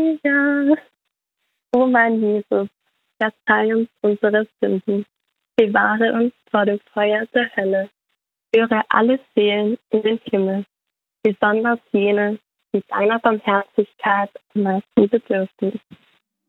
Ja. O mein Jesus, verzeih uns unsere Sünden, bewahre uns vor dem Feuer der Hölle, führe alle Seelen in den Himmel, besonders jene, die deiner Barmherzigkeit am meisten bedürfen.